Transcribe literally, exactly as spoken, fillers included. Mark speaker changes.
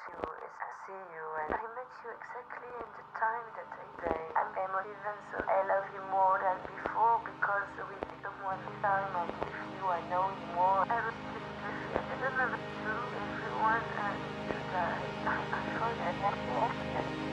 Speaker 1: you is I see you and I met you exactly in the time that I say I'm emotive and so I love you more